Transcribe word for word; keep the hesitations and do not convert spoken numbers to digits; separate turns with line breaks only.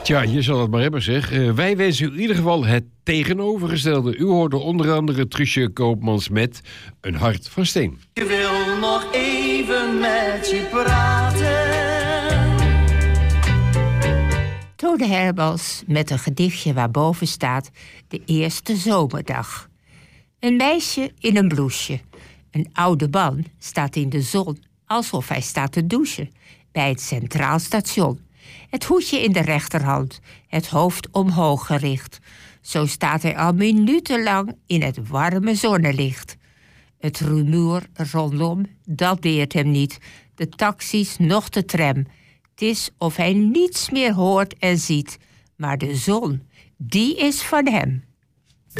Tja, je zal het maar hebben zeg. Uh, wij wensen u in ieder geval het tegenovergestelde. U hoorde onder andere Truusje Koopmans met Een hart van steen.
Ik wil nog even met je praten.
Tode Hermans met een gedichtje waarboven staat de eerste zomerdag. Een meisje in een blouseje. Een oude man staat in de zon alsof hij staat te douchen bij het Centraal Station. Het hoedje in de rechterhand, het hoofd omhoog gericht. Zo staat hij al minutenlang in het warme zonnelicht. Het rumoer rondom, dat deert hem niet. De taxis, noch de tram. Het is of hij niets meer hoort en ziet. Maar de zon, die is van hem.